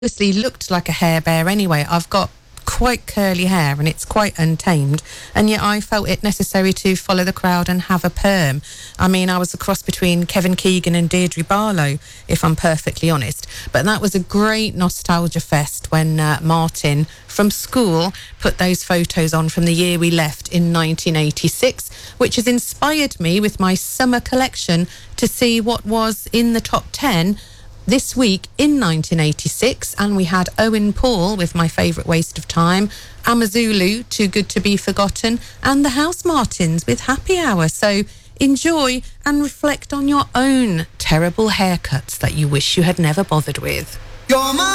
obviously looked like a hair bear anyway. I've got quite curly hair and it's quite untamed, and yet I felt it necessary to follow the crowd and have a perm. I mean, I was a cross between Kevin Keegan and Deirdre Barlow, if I'm perfectly honest. But that was a great nostalgia fest when Martin from school put those photos on from the year we left in 1986, which has inspired me with my summer collection to see what was in the top 10 this week in 1986. And we had Owen Paul with My Favourite Waste of Time, Amazulu, Too Good to Be Forgotten, and the Housemartins with Happy Hour. So enjoy and reflect on your own terrible haircuts that you wish you had never bothered with.